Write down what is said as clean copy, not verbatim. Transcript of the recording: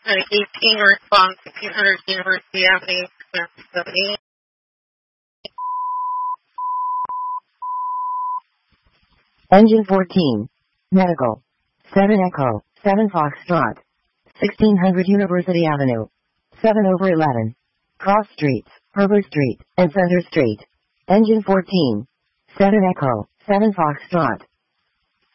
18 response, 1600 University Avenue, 70. Engine 14. Medical. 7 Echo, 7 Foxtrot. 1600 University Avenue. 7/11. Cross Streets, Herbert Street, and Center Street. Engine 14. 7 Echo, 7 Foxtrot.